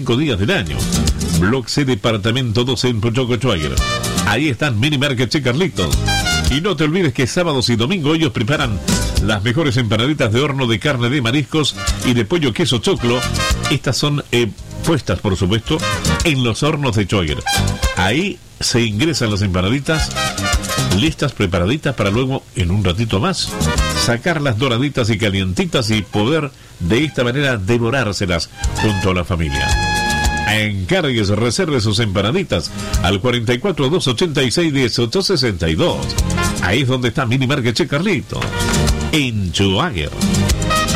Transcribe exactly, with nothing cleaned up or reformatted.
cinco días del año. Block C, departamento doce en Pochoco, Chuaguer. Ahí están Mini Market Che Carlitos. Y no te olvides que sábados y domingo ellos preparan las mejores empanaditas de horno de carne de mariscos y de pollo queso choclo. Estas son eh, puestas, por supuesto, en los hornos de Chuaguer. Ahí se ingresan las empanaditas listas, preparaditas, para luego, en un ratito más, sacarlas doraditas y calientitas y poder de esta manera devorárselas junto a la familia. Encargues, reserve sus empanaditas al cuarenta y cuatro, doscientos ochenta y seis, dieciocho sesenta y dos. Ahí es donde está Mini Market Che Carlitos, en Chuaguer.